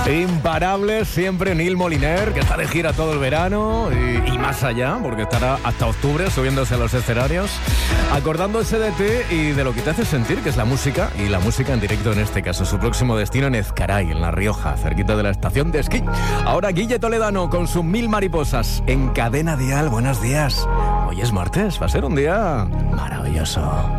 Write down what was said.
Imparable siempre Neil Moliner, que está de gira todo el verano y más allá, porque estará hasta octubre subiéndose a los escenarios, acordándose de ti y de lo que te hace sentir, que es la música, y la música en directo en este caso. Su próximo destino en Ezcaray, en La Rioja, cerquita de la estación de esquí. Ahora Guille Toledano con sus 1000 mariposas en Cadena Dial. Buenos días. Hoy es martes, va a ser un día maravilloso.